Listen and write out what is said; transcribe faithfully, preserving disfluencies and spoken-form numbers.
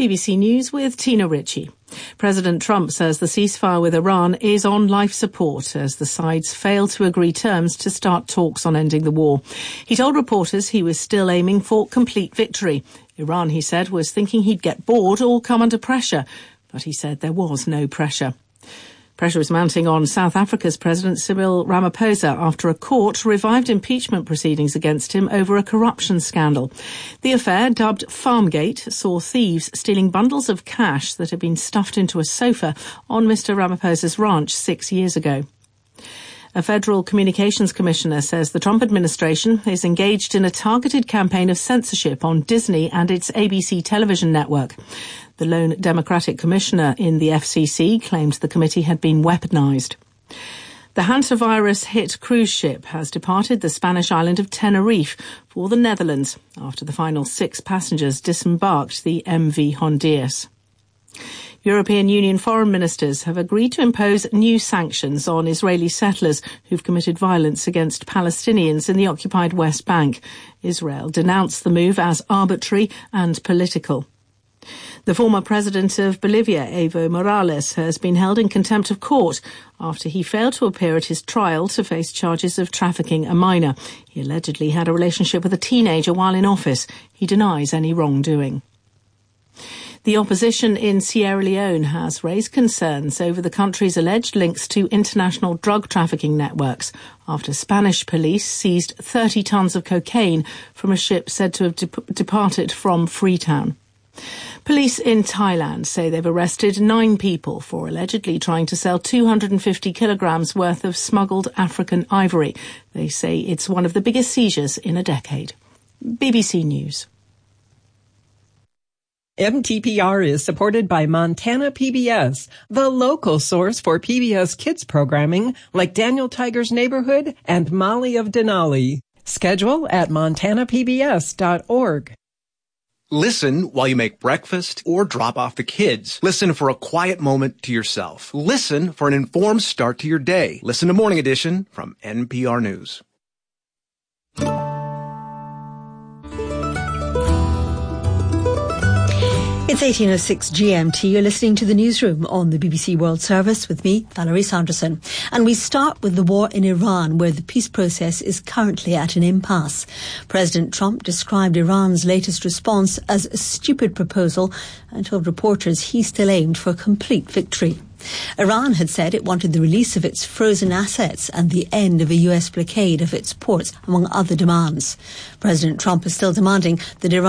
B B C News with Tina Ritchie. President Trump says the ceasefire with Iran is on life support as the sides fail to agree terms to start talks on ending the war. He told reporters he was still aiming for complete victory. Iran, he said, was thinking he'd get bored or come under pressure, but he said there was no pressure. Pressure is mounting on South Africa's President Cyril Ramaphosa after a court revived impeachment proceedings against him over a corruption scandal. The affair, dubbed Farmgate, saw thieves stealing bundles of cash that had been stuffed into a sofa on Mister Ramaphosa's ranch six years ago. A federal communications commissioner says the Trump administration is engaged in a targeted campaign of censorship on Disney and its A B C television network. The lone Democratic commissioner in the F C C claimed the committee had been weaponized. The hantavirus-hit cruise ship has departed the Spanish island of Tenerife for the Netherlands after the final six passengers disembarked the M V Honduras. European Union foreign ministers have agreed to impose new sanctions on Israeli settlers who've committed violence against Palestinians in the occupied West Bank. Israel denounced the move as arbitrary and political. The former president of Bolivia, Evo Morales, has been held in contempt of court after he failed to appear at his trial to face charges of trafficking a minor. He allegedly had a relationship with a teenager while in office. He denies any wrongdoing. The opposition in Sierra Leone has raised concerns over the country's alleged links to international drug trafficking networks after Spanish police seized thirty tons of cocaine from a ship said to have de- departed from Freetown. Police in Thailand say they've arrested nine people for allegedly trying to sell two hundred fifty kilograms worth of smuggled African ivory. They say it's one of the biggest seizures in a decade. B B C News. M T P R is supported by Montana P B S, the local source for P B S kids programming like Daniel Tiger's Neighborhood and Molly of Denali. Schedule at montana p b s dot org. Listen while you make breakfast or drop off the kids. Listen for a quiet moment to yourself. Listen for an informed start to your day. Listen to Morning Edition from N P R News. It's eighteen oh six G M T. You're listening to the newsroom on the B B C World Service with me, Valerie Sanderson. And we start with the war in Iran, where the peace process is currently at an impasse. President Trump described Iran's latest response as a stupid proposal and told reporters he still aimed for a complete victory. Iran had said it wanted the release of its frozen assets and the end of a U S blockade of its ports, among other demands. President Trump is still demanding that Iran